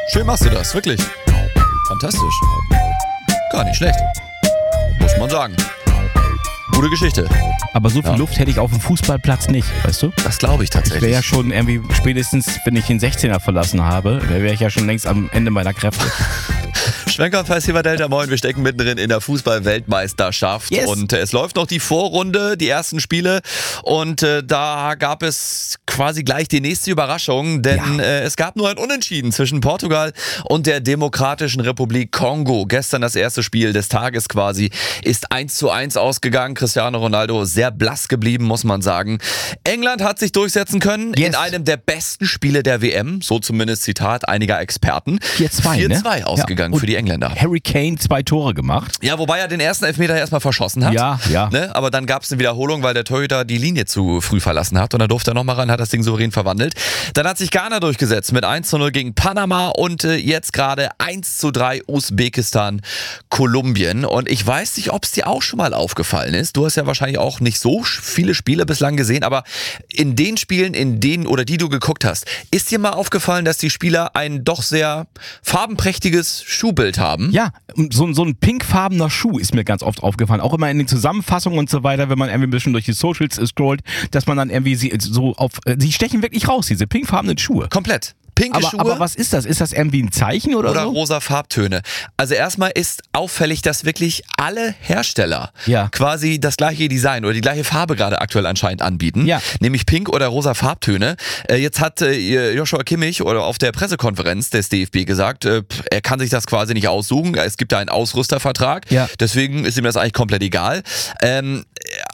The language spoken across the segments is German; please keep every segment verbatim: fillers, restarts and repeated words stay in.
Schön machst du das, wirklich. Fantastisch. Gar nicht schlecht. Muss man sagen. Gute Geschichte. Aber so viel Ja. Luft hätte ich auf dem Fußballplatz nicht, weißt du? Das glaube ich Ich wäre tatsächlich. ja schon irgendwie spätestens, wenn ich den sechzehner verlassen habe, wäre ich ja schon längst am Ende meiner Kräfte. Schwenker Festival Delta Moin, wir stecken mittendrin in der Fußball-Weltmeisterschaft Yes. und äh, es läuft noch die Vorrunde, die ersten Spiele und äh, da gab es quasi gleich die nächste Überraschung, denn Ja. äh, es gab nur ein Unentschieden zwischen Portugal und der Demokratischen Republik Kongo. Gestern das erste Spiel des Tages quasi ist eins zu eins ausgegangen. Cristiano Ronaldo sehr blass geblieben, muss man sagen. England hat sich durchsetzen können Yes. in einem der besten Spiele der W M, so zumindest Zitat einiger Experten. vier zwei, ne? vier zwei ausgegangen Ja. für die Engländer. Harry Kane zwei Tore gemacht. Ja, wobei er den ersten Elfmeter erstmal verschossen hat. Ja, ja. Ne? Aber dann gab es eine Wiederholung, weil der Torhüter die Linie zu früh verlassen hat und dann durfte er nochmal ran, hat das Ding souverän verwandelt. Dann hat sich Ghana durchgesetzt mit eins zu null gegen Panama und äh, jetzt gerade eins zu drei Usbekistan, Kolumbien. Und ich weiß nicht, ob es dir auch schon mal aufgefallen ist. Du hast ja wahrscheinlich auch nicht so viele Spiele bislang gesehen, aber in den Spielen, in denen oder die du geguckt hast, ist dir mal aufgefallen, dass die Spieler ein doch sehr farbenprächtiges Schuhbild haben? Ja, so, so ein pinkfarbener Schuh ist mir ganz oft aufgefallen. Auch immer in den Zusammenfassungen und so weiter, wenn man irgendwie ein bisschen durch die Socials äh, scrollt, dass man dann irgendwie sie, so auf. Äh, sie stechen wirklich raus, diese pinkfarbenen Schuhe. Komplett. Pinke Aber, Schuhe. aber was ist das? Ist das irgendwie ein Zeichen oder, Oder so? rosa Farbtöne. Also erstmal ist auffällig, dass wirklich alle Hersteller Ja. quasi das gleiche Design oder die gleiche Farbe gerade aktuell anscheinend anbieten. Ja. Nämlich pink oder rosa Farbtöne. Äh, jetzt hat äh, Joshua Kimmich oder auf der Pressekonferenz des D F B gesagt, äh, er kann sich das quasi nicht aussuchen. Es gibt da einen Ausrüstervertrag. Ja. Deswegen ist ihm das eigentlich komplett egal. Ähm,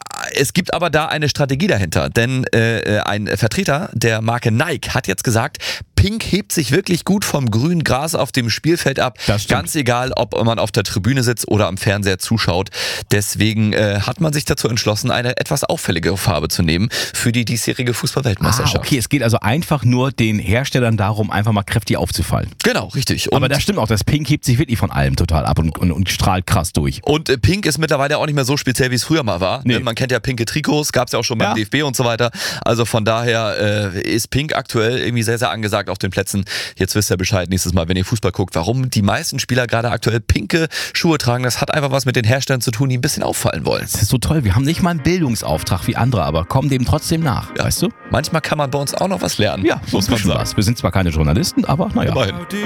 es gibt aber da eine Strategie dahinter, denn äh, ein Vertreter der Marke Nike hat jetzt gesagt, Pink hebt sich wirklich gut vom grünen Gras auf dem Spielfeld ab. Das stimmt. Ganz egal, ob man auf der Tribüne sitzt oder am Fernseher zuschaut. Deswegen äh, hat man sich dazu entschlossen, eine etwas auffälligere Farbe zu nehmen für die diesjährige Ah, Fußball-Weltmeisterschaft. okay, es geht also einfach nur den Herstellern darum, einfach mal kräftig aufzufallen. Genau, richtig. Und Aber das stimmt auch, das Pink hebt sich wirklich von allem total ab und, und, und strahlt krass durch. Und äh, Pink ist mittlerweile auch nicht mehr so speziell, wie es früher mal war. Nee. Ne? Man kennt ja pinke Trikots, gab es ja auch schon beim Ja. D F B und so weiter. Also von daher äh, ist Pink aktuell irgendwie sehr, sehr angesagt auf den Plätzen. Jetzt wisst ihr Bescheid nächstes Mal, wenn ihr Fußball guckt, warum die meisten Spieler gerade aktuell pinke Schuhe tragen. Das hat einfach was mit den Herstellern zu tun, die ein bisschen auffallen wollen. Das ist so toll, wir haben nicht mal einen Bildungsauftrag wie andere, aber kommen dem trotzdem nach, Ja. weißt du? Manchmal kann man bei uns auch noch was lernen, Ja, muss man sagen. Was. Wir sind zwar keine Journalisten, aber naja. Immerhin.